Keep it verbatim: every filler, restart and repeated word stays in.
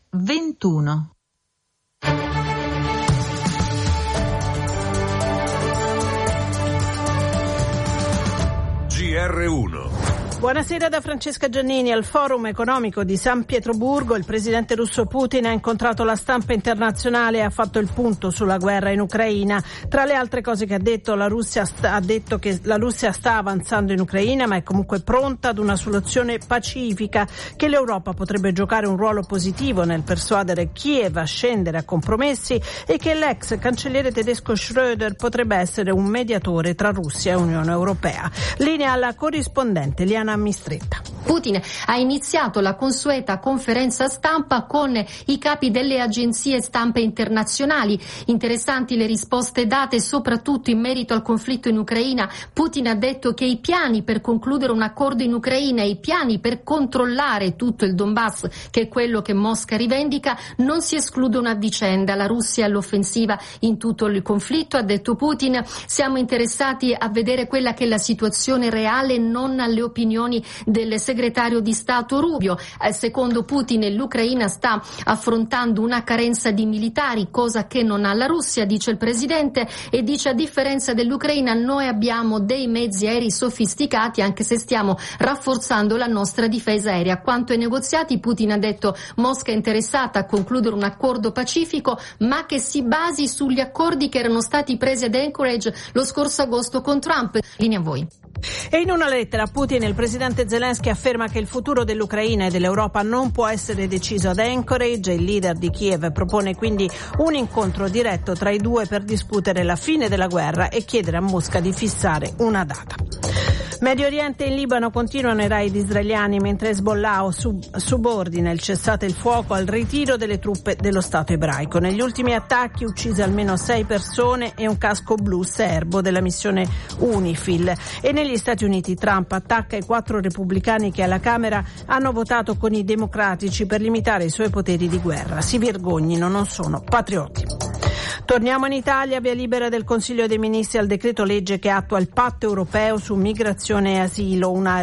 ventuno. G R uno. Buonasera da Francesca Giannini. Al Forum economico di San Pietroburgo il presidente russo Putin ha incontrato la stampa internazionale e ha fatto il punto sulla guerra in Ucraina. Tra le altre cose che ha detto, la Russia sta, ha detto che la Russia sta avanzando in Ucraina, ma è comunque pronta ad una soluzione pacifica, che l'Europa potrebbe giocare un ruolo positivo nel persuadere Kiev a scendere a compromessi e che l'ex cancelliere tedesco Schröder potrebbe essere un mediatore tra Russia e Unione Europea. Linea alla corrispondente Liana Mistretta. Putin ha iniziato la consueta conferenza stampa con i capi delle agenzie stampe internazionali. Interessanti le risposte date, soprattutto in merito al conflitto in Ucraina. Putin ha detto che i piani per concludere un accordo in Ucraina e i piani per controllare tutto il Donbass, che è quello che Mosca rivendica, non si escludono a vicenda. La Russia è all'offensiva in tutto il conflitto, ha detto Putin. Siamo interessati a vedere quella che è la situazione reale, non alle opinioni del segretario di Stato Rubio. Eh, secondo Putin l'Ucraina sta affrontando una carenza di militari, cosa che non ha la Russia, dice il presidente, e dice: a differenza dell'Ucraina noi abbiamo dei mezzi aerei sofisticati, anche se stiamo rafforzando la nostra difesa aerea. Quanto ai negoziati, Putin ha detto: Mosca è interessata a concludere un accordo pacifico, ma che si basi sugli accordi che erano stati presi ad Anchorage lo scorso agosto con Trump. Linea a voi. E in una lettera a Putin il presidente Zelensky afferma che il futuro dell'Ucraina e dell'Europa non può essere deciso ad Anchorage. Il leader di Kiev propone quindi un incontro diretto tra i due per discutere la fine della guerra e chiedere a Mosca di fissare una data. Medio Oriente e in Libano continuano i raid israeliani mentre Hezbollah sub- subordina il cessate il fuoco al ritiro delle truppe dello Stato ebraico. Negli ultimi attacchi uccise almeno sei persone e un casco blu serbo della missione UNIFIL. E negli Stati Uniti Trump attacca i quattro repubblicani che alla Camera hanno votato con i democratici per limitare i suoi poteri di guerra. Si vergognino, non sono patrioti. Torniamo in Italia, via libera del Consiglio dei Ministri al decreto legge che attua il patto europeo su migrazione e asilo, una